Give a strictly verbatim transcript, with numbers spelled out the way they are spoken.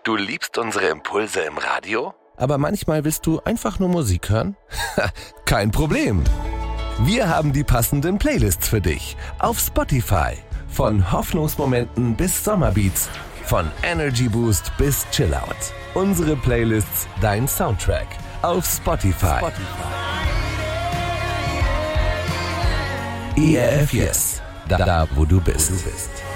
Du liebst unsere Impulse im Radio? Aber manchmal willst du einfach nur Musik hören? Kein Problem. Wir haben die passenden Playlists für dich auf Spotify. Von Hoffnungsmomenten bis Sommerbeats, von Energy Boost bis Chillout. Unsere Playlists, dein Soundtrack auf Spotify. Spotify. E R F Yes, da, da wo du bist.